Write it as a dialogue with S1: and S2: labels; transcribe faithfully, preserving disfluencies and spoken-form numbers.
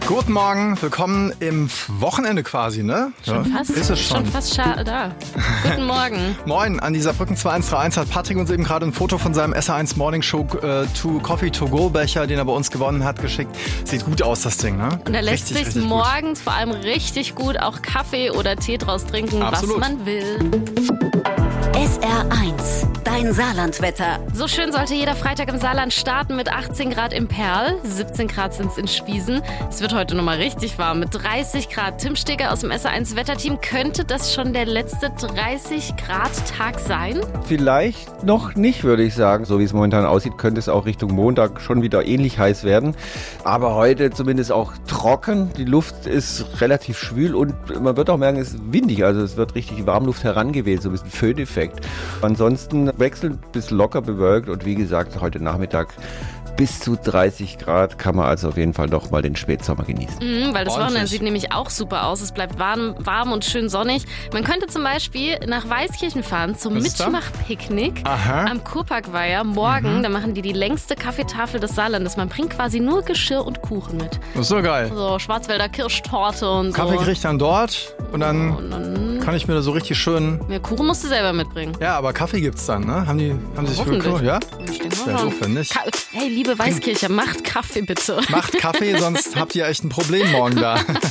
S1: Guten Morgen, willkommen im Wochenende quasi, ne?
S2: Schon
S1: ja,
S2: fast,
S1: ist es schon.
S2: schon fast scha- da. Guten Morgen.
S1: Moin, an dieser Brücken zwei eins drei eins hat Patrick uns eben gerade ein Foto von seinem S R eins Morning Show äh, to Coffee to Go Becher, den er bei uns gewonnen hat, geschickt. Sieht gut aus, das Ding, ne?
S2: Und da lässt
S1: Richtig,
S2: sich
S1: richtig
S2: morgens vor allem richtig gut auch Kaffee oder Tee draus trinken,
S1: Absolut.
S2: was man will.
S3: S R eins, dein Saarlandwetter.
S2: So schön sollte jeder Freitag im Saarland starten mit achtzehn Grad im Perl, siebzehn Grad sind es in Spiesen. Es wird heute nochmal richtig warm mit dreißig Grad. Tim Steger aus dem S R eins Wetterteam, könnte das schon der letzte dreißig Grad Tag sein?
S4: Vielleicht noch nicht, würde ich sagen. So wie es momentan aussieht, könnte es auch Richtung Montag schon wieder ähnlich heiß werden. Aber heute zumindest auch trocken. Die Luft ist relativ schwül und man wird auch merken, es ist windig. Also es wird richtig Warmluft herangewählt, so ein bisschen Föhneffekt. Ansonsten wechselnd bis locker bewölkt und wie gesagt, heute Nachmittag bis zu dreißig Grad kann man also auf jeden Fall doch mal den Spätsommer genießen.
S2: Mhm, weil das
S1: Ordentlich.
S2: Wochenende sieht nämlich auch super aus. Es bleibt warm, warm und schön sonnig. Man könnte zum Beispiel nach Weißkirchen fahren zum
S1: Was ist da?
S2: Mitmachpicknick
S1: Aha.
S2: am Kurparkweiher morgen.
S1: Mhm.
S2: Da machen die die längste Kaffeetafel des Saarlandes. Man bringt quasi nur Geschirr und Kuchen mit.
S1: Das ist so geil.
S2: So Schwarzwälder Kirschtorte und so.
S1: Kaffee krieg ich dann dort und dann
S2: Und dann,
S1: kann ich mir da so richtig schön...
S2: ja, Kuchen musst du selber mitbringen.
S1: Ja, aber Kaffee gibt's dann, ne? Haben die, haben die sich für
S2: Hoffentlich.
S1: Ja?
S2: Ich denke
S1: Sehr
S2: schon.
S1: aufwendig.
S2: Ka- hey, liebe Weißkircher, macht Kaffee bitte.
S1: Macht Kaffee, sonst habt ihr echt ein Problem morgen da.